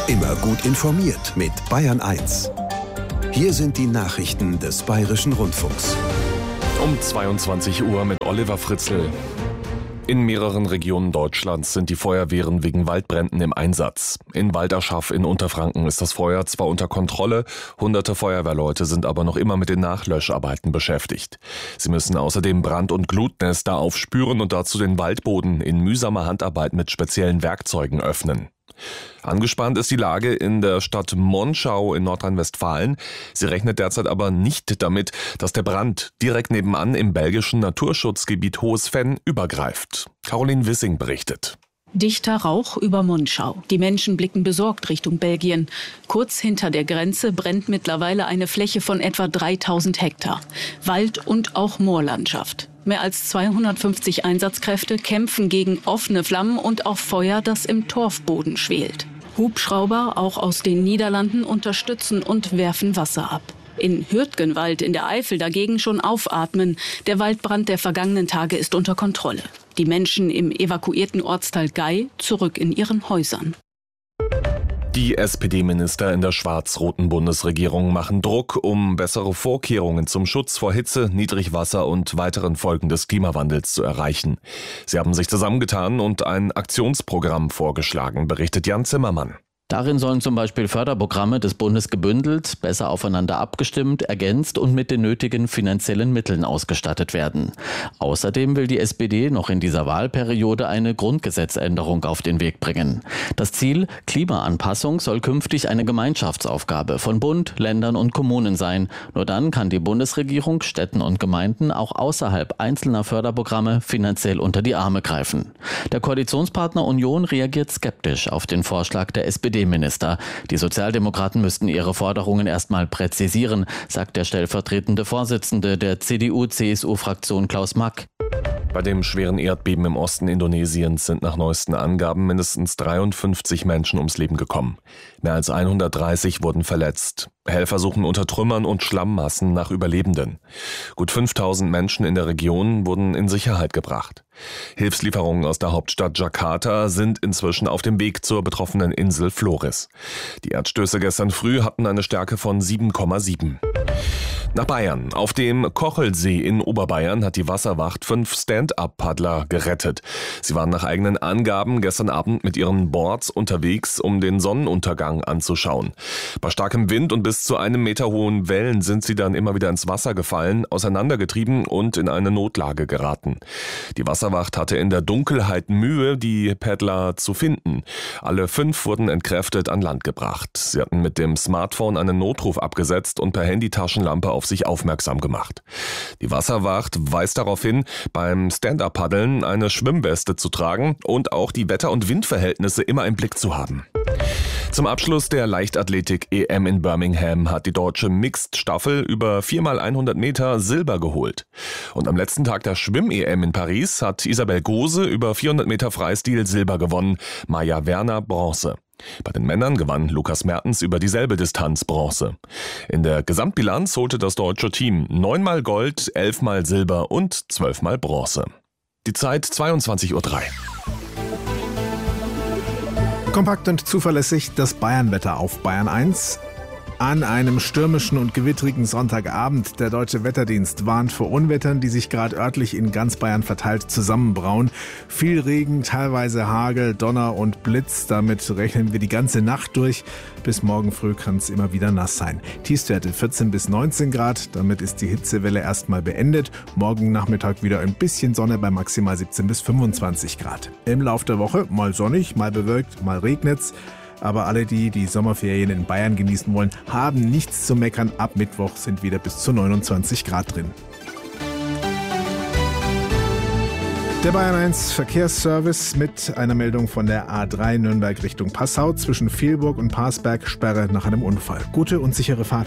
Immer gut informiert mit Bayern 1. Hier sind die Nachrichten des Bayerischen Rundfunks. Um 22 Uhr mit Oliver Fritzl. In mehreren Regionen Deutschlands sind die Feuerwehren wegen Waldbränden im Einsatz. In Walderschaff in Unterfranken ist das Feuer zwar unter Kontrolle, hunderte Feuerwehrleute sind aber noch immer mit den Nachlöscharbeiten beschäftigt. Sie müssen außerdem Brand- und Glutnester aufspüren und dazu den Waldboden in mühsamer Handarbeit mit speziellen Werkzeugen öffnen. Angespannt ist die Lage in der Stadt Monschau in Nordrhein-Westfalen. Sie rechnet derzeit aber nicht damit, dass der Brand direkt nebenan im belgischen Naturschutzgebiet Hohes Venn übergreift. Caroline Wissing berichtet. Dichter Rauch über Monschau. Die Menschen blicken besorgt Richtung Belgien. Kurz hinter der Grenze brennt mittlerweile eine Fläche von etwa 3000 Hektar. Wald und auch Moorlandschaft. Mehr als 250 Einsatzkräfte kämpfen gegen offene Flammen und auch Feuer, das im Torfboden schwelt. Hubschrauber, auch aus den Niederlanden, unterstützen und werfen Wasser ab. In Hürtgenwald in der Eifel dagegen schon aufatmen. Der Waldbrand der vergangenen Tage ist unter Kontrolle. Die Menschen im evakuierten Ortsteil Gei zurück in ihren Häusern. Die SPD-Minister in der schwarz-roten Bundesregierung machen Druck, um bessere Vorkehrungen zum Schutz vor Hitze, Niedrigwasser und weiteren Folgen des Klimawandels zu erreichen. Sie haben sich zusammengetan und ein Aktionsprogramm vorgeschlagen, berichtet Jan Zimmermann. Darin sollen zum Beispiel Förderprogramme des Bundes gebündelt, besser aufeinander abgestimmt, ergänzt und mit den nötigen finanziellen Mitteln ausgestattet werden. Außerdem will die SPD noch in dieser Wahlperiode eine Grundgesetzänderung auf den Weg bringen. Das Ziel, Klimaanpassung, soll künftig eine Gemeinschaftsaufgabe von Bund, Ländern und Kommunen sein. Nur dann kann die Bundesregierung Städten und Gemeinden auch außerhalb einzelner Förderprogramme finanziell unter die Arme greifen. Der Koalitionspartner Union reagiert skeptisch auf den Vorschlag der SPD-Minister. Die Sozialdemokraten müssten ihre Forderungen erstmal präzisieren, sagt der stellvertretende Vorsitzende der CDU-CSU-Fraktion Klaus Mack. Bei dem schweren Erdbeben im Osten Indonesiens sind nach neuesten Angaben mindestens 53 Menschen ums Leben gekommen. Mehr als 130 wurden verletzt. Helfer suchen unter Trümmern und Schlammmassen nach Überlebenden. Gut 5000 Menschen in der Region wurden in Sicherheit gebracht. Hilfslieferungen aus der Hauptstadt Jakarta sind inzwischen auf dem Weg zur betroffenen Insel Flores. Die Erdstöße gestern früh hatten eine Stärke von 7,7. Nach Bayern. Auf dem Kochelsee in Oberbayern hat die Wasserwacht 5 Stand-up-Paddler gerettet. Sie waren nach eigenen Angaben gestern Abend mit ihren Boards unterwegs, um den Sonnenuntergang anzuschauen. Bei starkem Wind und bis zu 1 Meter hohen Wellen sind sie dann immer wieder ins Wasser gefallen, auseinandergetrieben und in eine Notlage geraten. Die Wasserwacht hatte in der Dunkelheit Mühe, die Paddler zu finden. Alle 5 wurden entkräftet an Land gebracht. Sie hatten mit dem Smartphone einen Notruf abgesetzt und per Handytaschenlampe auf sich aufmerksam gemacht. Die Wasserwacht weist darauf hin, beim Stand-up-Paddeln eine Schwimmweste zu tragen und auch die Wetter- und Windverhältnisse immer im Blick zu haben. Zum Abschluss der Leichtathletik-EM in Birmingham hat die deutsche Mixed-Staffel über 4x100 Meter Silber geholt. Und am letzten Tag der Schwimm-EM in Paris hat Isabel Gose über 400 Meter Freistil Silber gewonnen, Maja Werner Bronze. Bei den Männern gewann Lukas Mertens über dieselbe Distanz Bronze. In der Gesamtbilanz holte das deutsche Team 9-mal Gold, 11-mal Silber und 12-mal Bronze. Die Zeit 22:03 Uhr. Kompakt und zuverlässig das Bayernwetter auf Bayern 1. An einem stürmischen und gewittrigen Sonntagabend. Der Deutsche Wetterdienst warnt vor Unwettern, die sich gerade örtlich in ganz Bayern verteilt zusammenbrauen. Viel Regen, teilweise Hagel, Donner und Blitz. Damit rechnen wir die ganze Nacht durch. Bis morgen früh kann es immer wieder nass sein. Tiefstwerte 14 bis 19 Grad. Damit ist die Hitzewelle erstmal beendet. Morgen Nachmittag wieder ein bisschen Sonne bei maximal 17 bis 25 Grad. Im Lauf der Woche mal sonnig, mal bewölkt, mal regnet's. Aber alle, die die Sommerferien in Bayern genießen wollen, haben nichts zu meckern. Ab Mittwoch sind wieder bis zu 29 Grad drin. Der Bayern 1 Verkehrsservice mit einer Meldung von der A3 Nürnberg Richtung Passau. Zwischen Vielburg und Parsberg Sperre nach einem Unfall. Gute und sichere Fahrt.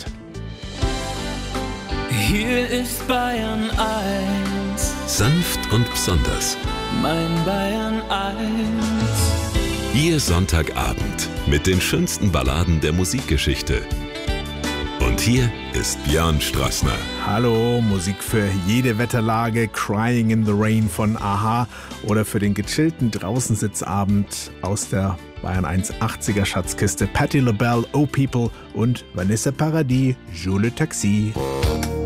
Hier ist Bayern 1. Sanft und besonders. Mein Bayern 1. Ihr Sonntagabend mit den schönsten Balladen der Musikgeschichte. Und hier ist Björn Strassner. Hallo, Musik für jede Wetterlage, Crying in the Rain von a-ha oder für den gechillten Draußensitzabend aus der Bayern 1 80er Schatzkiste, Patti LaBelle, Oh People und Vanessa Paradis, Joue le Taxi.